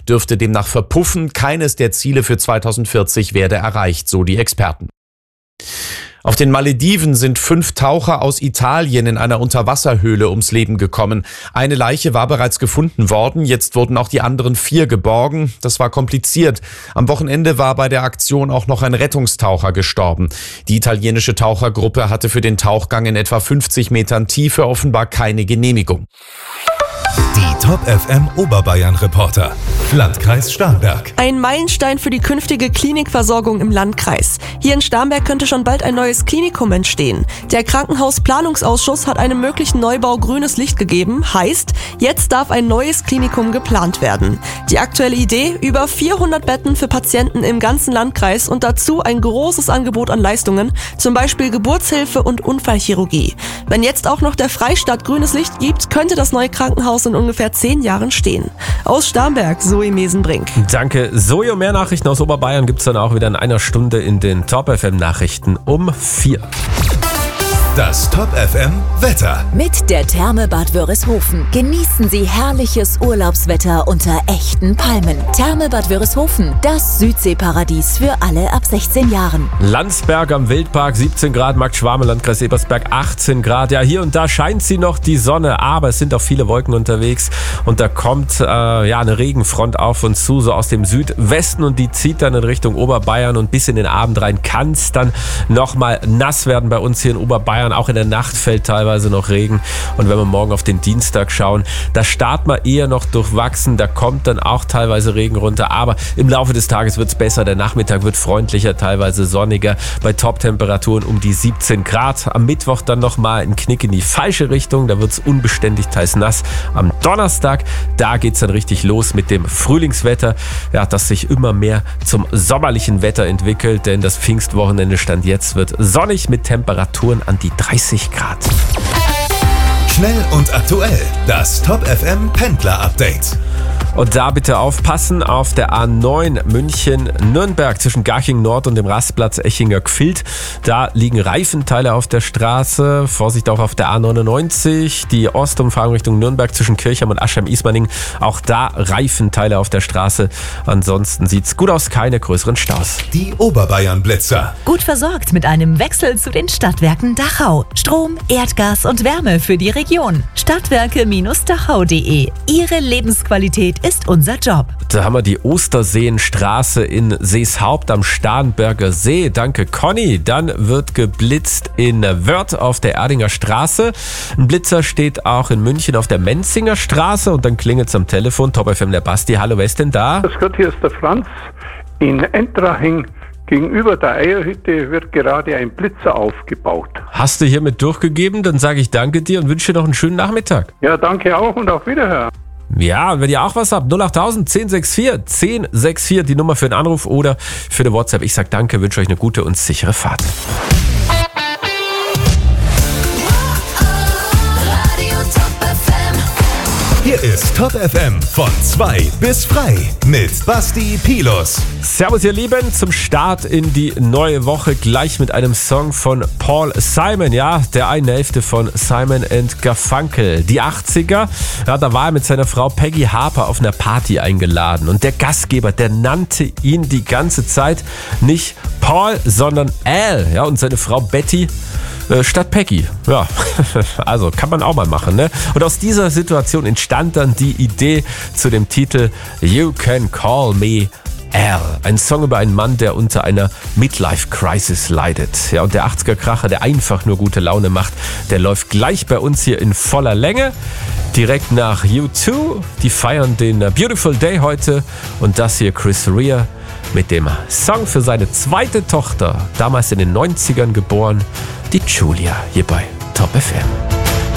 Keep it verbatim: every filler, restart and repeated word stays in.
dürfte demnach verpuffen. Keines der Ziele für zweitausendvierzig werde erreicht, so die Experten. Auf den Malediven sind fünf Taucher aus Italien in einer Unterwasserhöhle ums Leben gekommen. Eine Leiche war bereits gefunden worden, jetzt wurden auch die anderen vier geborgen. Das war kompliziert. Am Wochenende war bei der Aktion auch noch ein Rettungstaucher gestorben. Die italienische Tauchergruppe hatte für den Tauchgang in etwa fünfzig Metern Tiefe offenbar keine Genehmigung. Die Top F M Oberbayern-Reporter. Landkreis Starnberg. Ein Meilenstein für die künftige Klinikversorgung im Landkreis. Hier in Starnberg könnte schon bald ein neues Klinikum entstehen. Der Krankenhausplanungsausschuss hat einem möglichen Neubau grünes Licht gegeben. Heißt, jetzt darf ein neues Klinikum geplant werden. Die aktuelle Idee: über vierhundert Betten für Patienten im ganzen Landkreis und dazu ein großes Angebot an Leistungen, zum Beispiel Geburtshilfe und Unfallchirurgie. Wenn jetzt auch noch der Freistaat grünes Licht gibt, könnte das neue Krankenhaus in ungefähr zehn Jahren stehen. Aus Starnberg, Zoe Mesenbrink. Danke, Zoe. Und mehr Nachrichten aus Oberbayern gibt's dann auch wieder in einer Stunde in den Top F M Nachrichten um vier. Das Top F M Wetter. Mit der Therme Bad Wörishofen genießen Sie herrliches Urlaubswetter unter echten Palmen. Therme Bad Wörishofen, das Südseeparadies für alle ab sechzehn Jahren. Landsberg am Wildpark siebzehn Grad, Markt Schwame, Landkreis Ebersberg achtzehn Grad. Ja, hier und da scheint sie noch die Sonne, aber es sind auch viele Wolken unterwegs und da kommt äh, ja eine Regenfront auf uns zu, so aus dem Südwesten, und die zieht dann in Richtung Oberbayern und bis in den Abend rein kann es dann nochmal nass werden bei uns hier in Oberbayern. Auch in der Nacht fällt teilweise noch Regen. Und wenn wir morgen auf den Dienstag schauen, da startet man eher noch durchwachsen. Da kommt dann auch teilweise Regen runter. Aber im Laufe des Tages wird es besser. Der Nachmittag wird freundlicher, teilweise sonniger. Bei Top-Temperaturen um die siebzehn Grad. Am Mittwoch dann nochmal ein Knick in die falsche Richtung. Da wird es unbeständig, teils nass. Am Donnerstag, da geht es dann richtig los mit dem Frühlingswetter. Ja, das sich immer mehr zum sommerlichen Wetter entwickelt. Denn das Pfingstwochenende Stand jetzt wird sonnig mit Temperaturen an die dreißig Grad. Schnell und aktuell. Das Top F M Pendler Update. Und da bitte aufpassen, auf der A neun München-Nürnberg zwischen Garching Nord und dem Rastplatz Echinger-Gfild. Da liegen Reifenteile auf der Straße. Vorsicht auch auf der A neunundneunzig, die Ostumfahrung Richtung Nürnberg zwischen Kirchheim und Aschheim-Ismaning. Auch da Reifenteile auf der Straße. Ansonsten sieht's gut aus, keine größeren Staus. Die Oberbayern-Blitzer. Gut versorgt mit einem Wechsel zu den Stadtwerken Dachau. Strom, Erdgas und Wärme für die Region. Stadtwerke Dachau punkt de. Ihre Lebensqualität ist unser Job. Da haben wir die Osterseenstraße in Seeshaupt am Starnberger See. Danke, Conny. Dann wird geblitzt in Wörth auf der Erdinger Straße. Ein Blitzer steht auch in München auf der Menzinger Straße. Und dann klingelt es am Telefon. Top F M, der Basti. Hallo, wer ist denn da? Grüß Gott, hier ist der Franz. In Entraching gegenüber der Eierhütte wird gerade ein Blitzer aufgebaut. Hast du hiermit durchgegeben? Dann sage ich danke dir und wünsche dir noch einen schönen Nachmittag. Ja, danke auch und auf Wiederhören. Ja, und wenn ihr auch was habt, null achttausend, zehn sechs vier, zehn sechs vier, die Nummer für einen Anruf oder für eine WhatsApp. Ich sag danke, wünsche euch eine gute und sichere Fahrt. Hier ist Top F M von zwei bis frei mit Basti Pilus. Servus ihr Lieben, zum Start in die neue Woche gleich mit einem Song von Paul Simon, ja, der einen Hälfte von Simon and Garfunkel. Die achtziger, ja, da war er mit seiner Frau Peggy Harper auf einer Party eingeladen und der Gastgeber, der nannte ihn die ganze Zeit nicht Paul, sondern Al, ja, und seine Frau Betty statt Peggy. Ja, also kann man auch mal machen, ne? Und aus dieser Situation entstand dann die Idee zu dem Titel You Can Call Me Al. Ein Song über einen Mann, der unter einer Midlife-Crisis leidet. Ja, und der achtziger-Kracher, der einfach nur gute Laune macht, der läuft gleich bei uns hier in voller Länge. Direkt nach U zwei. Die feiern den Beautiful Day heute. Und das hier Chris Rea mit dem Song für seine zweite Tochter, damals in den neunzigern geboren, die Julia, hier bei Top F M.